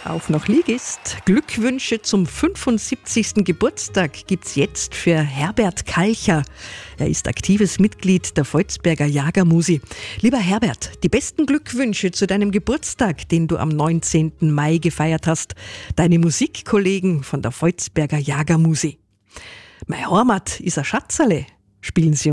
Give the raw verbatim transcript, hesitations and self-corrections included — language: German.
Auf noch Ligist. Glückwünsche zum fünfundsiebzigsten Geburtstag gibt's jetzt für Herbert Kalcher. Er ist aktives Mitglied der Volzberger Jagermusi. Lieber Herbert, die besten Glückwünsche zu deinem Geburtstag, den du am neunzehnten Mai gefeiert hast. Deine Musikkollegen von der Volzberger Jagermusi. Mein Heimat ist ein Schatzerle. Spielen Sie